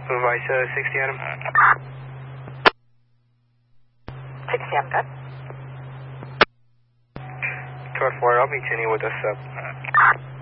Vice 60 Adam. 60 Adam, good. Code 4, I'll be tuning with us up.